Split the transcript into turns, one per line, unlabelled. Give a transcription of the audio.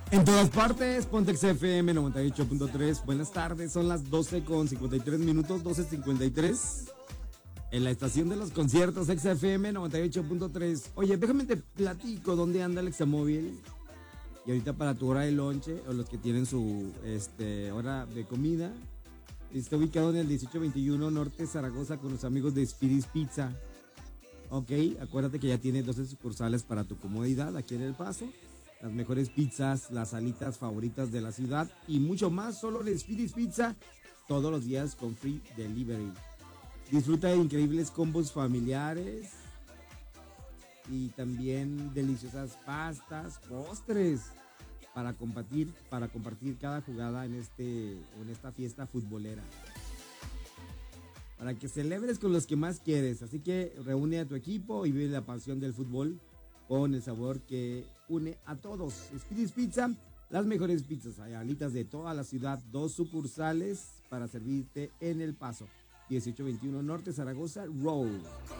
En todas partes, Pontex FM 98.3. Buenas tardes, son las 12:53, 12:53. En la estación de los conciertos, XFM 98.3. Oye, déjame te platico dónde anda el Examóvil. Y ahorita para tu hora de lonche, o los que tienen su hora de comida, está ubicado en el 1821 Norte Zaragoza con los amigos de Spiris Pizza. Ok, acuérdate que ya tiene 12 sucursales para tu comodidad aquí en El Paso. Las mejores pizzas, las alitas favoritas de la ciudad y mucho más solo en Spiris Pizza, todos los días con free delivery. Disfruta de increíbles combos familiares y también deliciosas pastas, postres para compartir cada jugada en esta fiesta futbolera. Para que celebres con los que más quieres. Así que reúne a tu equipo y vive la pasión del fútbol con el sabor que une a todos. Spiris Pizza, las mejores pizzas, hay alitas de toda la ciudad, 2 sucursales para servirte en El Paso. 1821 Norte Zaragoza Road.